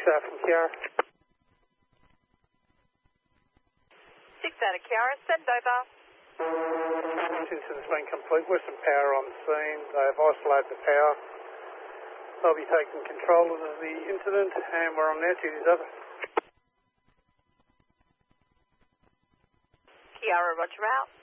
from Kiara. 6 out of Kiara, send over. This incident's been complete. Western Power on scene. They have isolated the power. They'll be taking control of the incident, and we're on now. Duties over. Kiara, roger out.